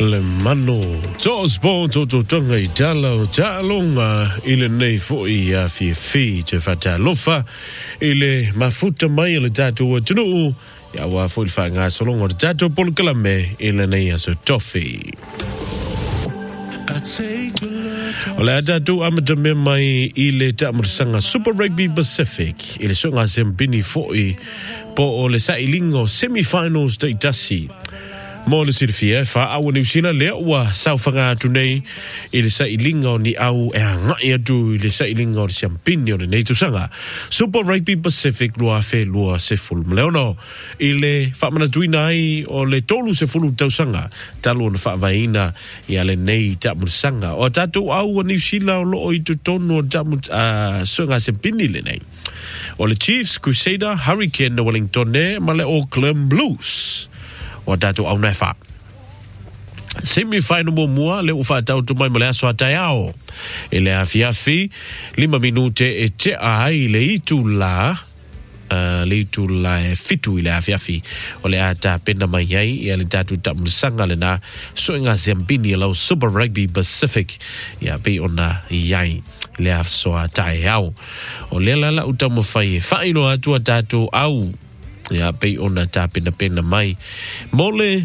Le mano Jos bon to tonga jalo jalonga ile nei foi a fi te fata lofa ile mafuta mai le tatu tunu ya wa foi fanga solongo tatu pol kalame ile nei aso tofi Ola tatu amatame mai ile tamursanga Super Rugby Pacific ile songa sembini foi po le sailingo semi-finals de Tassi Mo le sirfia fa au New Zealand le wa saufanga tunei ile sa ilinga ni au e nga ia tu ile sa ilinga o championio le nei tu sanga Super Rugby Pacific lua fe lua se ful mleono ile fa mana tuinai o le tolu se fulu tau sanga talu na fa vaina ia le nei ta sanga o tatu au New Zealand lo i tu tonu ta sanga se pini le nei o le Chiefs Crusader Hurricane na Wellington ne ma le Auckland Blues o tatu au nefa. Semi-final mua le ufa tau tu mai male aso atayao. Ele afiafi 5 minute e te ai le itu la fitu ile afiafi. Ole ata penda mai ai ia le tatu tamusanga le na so inga zembini lau Super Rugby Pacific ia pe ona iai le aso atayao. Ole la utamu fai no atu tatu au ya pe ona ta pena mai mole